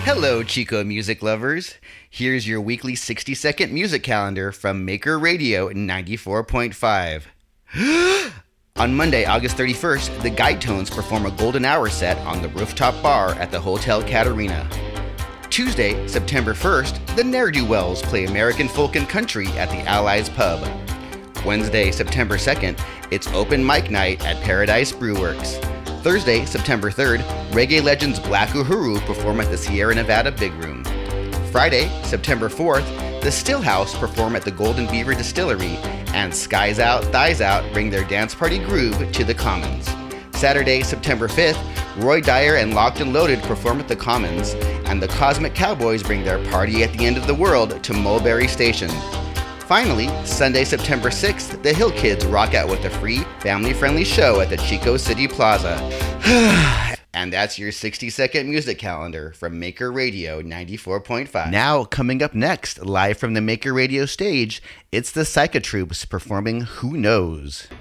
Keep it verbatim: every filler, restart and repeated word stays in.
Hello, Chico music lovers. Here's your weekly sixty-second music calendar from Maker Radio ninety-four point five. On Monday, August thirty-first, the Guidetones perform a golden hour set on the rooftop bar at the Hotel Catarina. Tuesday, September first, the Ne'er-Do-Wells play American folk and country at the Allies Pub. Wednesday, September second, it's open mic night at Paradise Brewworks. Thursday, September third, reggae legends Black Uhuru perform at the Sierra Nevada Big Room. Friday, September fourth, the Stillhouse perform at the Golden Beaver Distillery, and Skies Out, Thighs Out bring their dance party groove to the Commons. Saturday, September fifth, Roy Dyer and Locked and Loaded perform at the Commons, and the Cosmic Cowboys bring their Party at the End of the World to Mulberry Station. Finally, Sunday, September sixth, the Hill Kids rock out with a free, family-friendly show at the Chico City Plaza. And that's your sixty-second music calendar from Maker Radio ninety-four point five. Now, coming up next, live from the Maker Radio stage, it's the Psychotroops performing Who Knows?